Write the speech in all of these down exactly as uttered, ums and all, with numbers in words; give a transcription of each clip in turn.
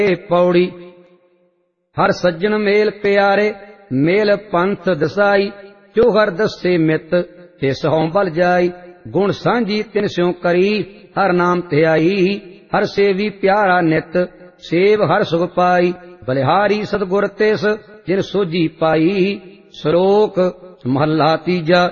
पौड़ी। हर सज्जन mail प्यारे mail पंथ दसाई, जो हर दसे मित तिस हों बल जाई। गुण सांझी तिन स्यों करी हर नाम ध्याई, हर सेवी प्यारा नित सेव हर सुख पाई। बलिहारी सतगुर तिस जिन सोझी पाई। श्लोक महला तीजा।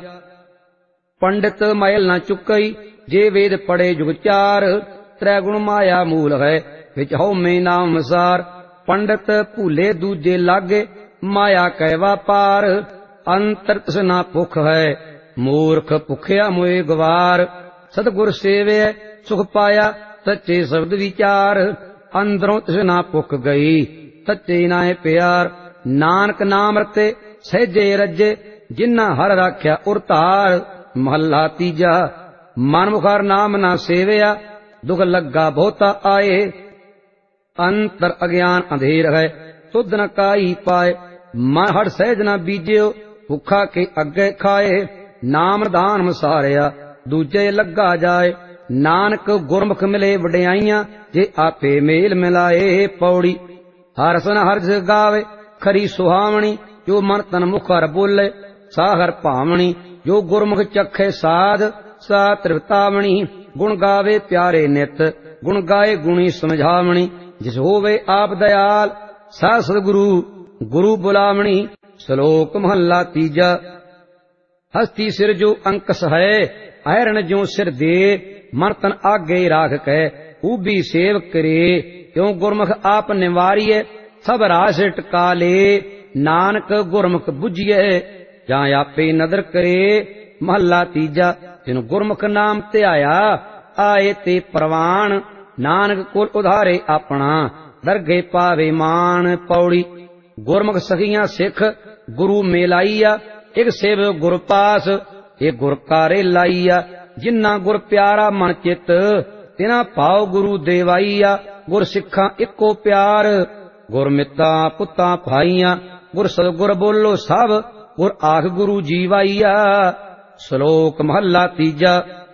पंडित मैल न चुकई जे वेद पढ़े जुग चार, त्रै गुण माया मूल है विच हਉ में नाम सार। पंडित भूले दूजे लागे माया कै व्यापार, अंतर तृष्णा भुख है मूर्ख भुखिया मोए गवार। सतगुर सेवे सुख पाया सच्चे शब्द विचार, अंदरों तृष्णा भुख गई सच्चे नाए प्यार। नानक नाम रते सहजे रजे जिन्ना हर राख्या उरतार। महला तीजा। मनमुखार नाम ना सेवया दुख लग्गा बहुता आए, अंतर अज्ञान अंधेर है सुध न काई पाए। मन हर सहज न बीजियो भुखा के अगे खाए, नाम दान मसारिया दूजे लग्गा जाए। नानक गुरमुख मिले वड्याइयां जे आपे मेल मिलाए। पौड़ी। हर सन हर जग गावे खरी सुहावनी, जो मन तन मुखर बोले साहर भावनी। जो गुरमुख चखे साध सा तृप्तावनी, गुण गावे प्यारे नित गुण गाए गुणी समझावनी। जिस होवे आप दयाल सा सतगुरु गुरु बुलावनी। श्लोक महला तीजा। हस्ती सिर जो अंकस है अहरण जो सिर दे, मन तन आगे राख कै ऊबी सेव करे। क्यों गुरमुख आप निवारिये सब रास टका ले, नानक गुरमुख बुझिए जां आपे नदर करे। महला तीजा। जिन गुरमुख नाम ध्याया आए ते प्रवान, नानक कुल उधारे अपना दरगे पावे मान। पौड़ी। गुरमुख सखियां सिख गुरु मेलाईया, एक सेव गुर पास एक गुर कारे लाईया। जिन्ना गुर प्यारा मन चित तिना पाओ गुरु देवाईया। गुर सिखा इको प्यार गुर मिता पुता भाईया। गुर सतगुर बोलो सब गुर आख गुरु जीवाईया। श्लोक महला तीजा।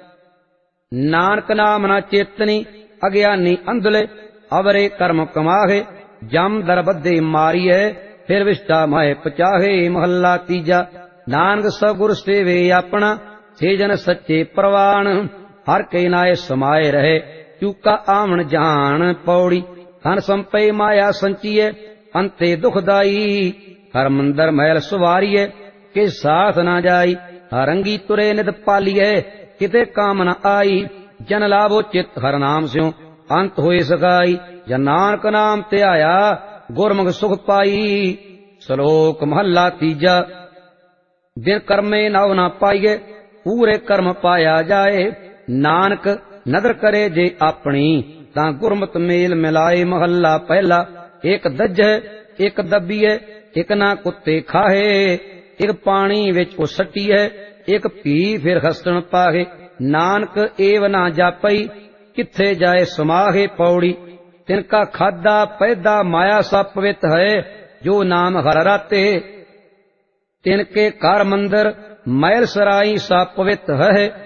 नानक नाम ना चेतनी अज्ञानी अंधले, अवरे कर्म कमाहे जम दर बद्धे मारिए। फिर विष्टा माए पचाहे। महला तीजा। नानक सगुर सेवे अपना से जन सच्चे प्रवान, हर के नाय समाये रहे चूका आवन जान। पौड़ी। धन संपय माया संचिए अंते दुखदाई, हर मंदर महल सुवारिए के साथ न जाई। हरंगी तुरे नित पालिए किते काम न आई, जन लाभो चित हर नाम स्यों अंत होए सकाई। जन नानक नाम ध्याया गुरमुख सुख पाई। श्लोक महला तीजा। बिन कर्मे नव न पाइए पूरे कर्म पाया जाए, नानक नदर करे जे अपनी तां गुरमत मेल मिलाए। महला पहला। एक दज है एक दबीए एक ना कुत्ते खाहे, एक पानी विच उसटी है एक पी फिर हसण पाहे। नानक एव ना जापई किथे जाए समाहे। पौड़ी। तिनका खादा पैदा माया सा पवित है, जो नाम हर राते। तिनके कार मंदिर महल सराई सा पवित है,